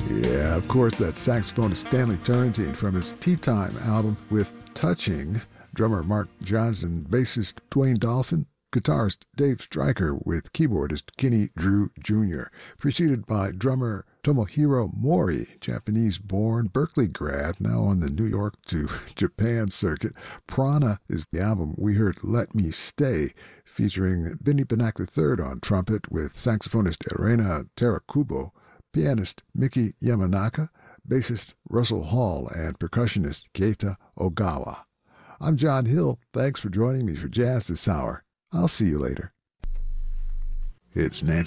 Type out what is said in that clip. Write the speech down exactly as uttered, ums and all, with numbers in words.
Yeah, of course, that saxophonist Stanley Turrentine from his Tea Time album with Touching, drummer Mark Johnson, bassist Dwayne Dolphin, guitarist Dave Stryker with keyboardist Kenny Drew Junior, preceded by drummer Tomohiro Mori, Japanese-born Berkeley grad, now on the New York to Japan circuit. Prana is the album. We heard Let Me Stay, featuring Benny Benak the third on trumpet with saxophonist Irena Terakubo, pianist Miki Yamanaka, bassist Russell Hall, and percussionist Keita Ogawa. I'm John Hill. Thanks for joining me for Jazz this hour. I'll see you later. It's Nancy